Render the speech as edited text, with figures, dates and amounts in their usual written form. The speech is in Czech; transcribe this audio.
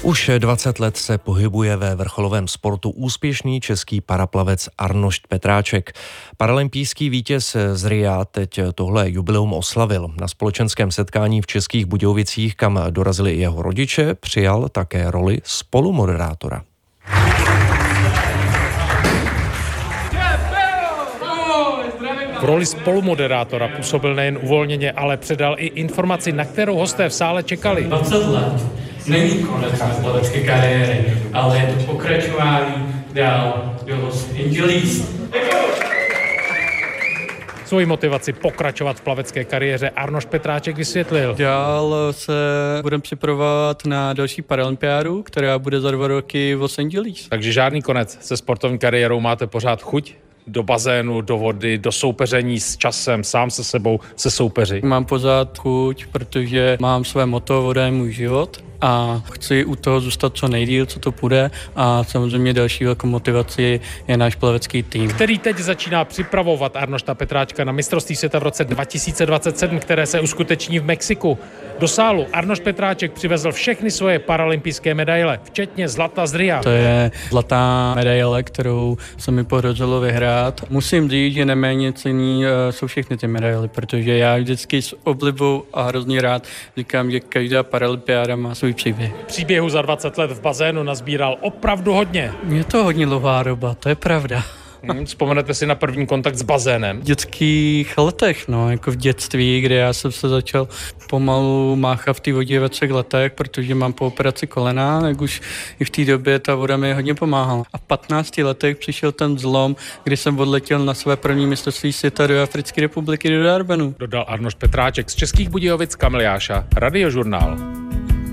Už 20 let se pohybuje ve vrcholovém sportu úspěšný český paraplavec Arnošt Petráček. Paralympijský vítěz z Ria teď tohle jubileum oslavil. Na společenském setkání v Českých Budějovicích, kam dorazili i jeho rodiče, přijal také roli spolumoderátora. V roli spolumoderátora působil nejen uvolněně, ale předal i informaci, na kterou hosté v sále čekali. 20 let není konec plavecké kariéry, ale je to pokračování dál do Los Angeles. Svoji motivaci pokračovat v plavecké kariéře Arnošt Petráček vysvětlil. Dál se budeme připravovat na další paralympiádu, která bude za 2 roky v Los Angeles. Takže žádný konec se sportovní kariérou, máte pořád chuť do bazénu, do vody, do soupeření s časem, sám se sebou, se soupeři. Mám pořád chuť, protože mám své motto, voda je můj život a chci u toho zůstat co nejdýl, co to půjde, a samozřejmě další velkou motivací je náš plavecký tým, který teď začíná připravovat Arnošta Petráčka na mistrovství světa v roce 2027, které se uskuteční v Mexiku. Do sálu Arnošt Petráček přivezl všechny svoje paralympijské medaile, včetně zlata z Ria. To je zlatá medaile, kterou se mi podařilo vyhrát. Musím říct, že neméně cenný jsou všechny ty medaily, protože já vždycky s oblibou a hrozně rád říkám, že každá paralympiáda má svůj příběh. Příběhu za 20 let v bazénu nazbíral opravdu hodně. Je to hodně dlouhá doba, to je pravda. Vzpomenete si na první kontakt s bazénem? V dětských letech, jako v dětství, kde já jsem se začal pomalu máchat v té vodě ve 3 letech, protože mám po operaci kolena, tak už i v té době ta voda mi hodně pomáhala. A v 15 letech přišel ten zlom, kdy jsem odletěl na své první mistrovství světa do Africké republiky, do Durbanu. Dodal Arnošt Petráček z Českých Budějovic, Kamil Jáša, Radiožurnál.